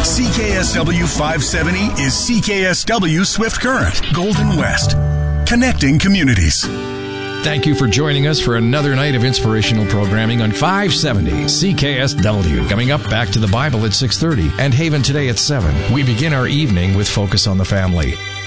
CKSW 570 is CKSW Swift Current, Golden West. Connecting communities. Thank you for joining us for another night of inspirational programming on 570 CKSW. Coming up, Back to the Bible at 6:30 and Haven Today at 7. We begin our evening with Focus on the Family.